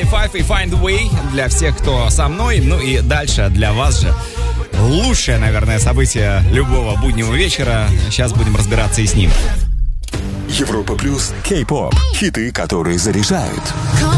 25 и Find a Way для всех, кто со мной. Ну и дальше для вас же лучшее, наверное, событие любого буднего вечера. Сейчас будем разбираться и с ним. Европа плюс Кей-поп. Хиты, которые заряжают.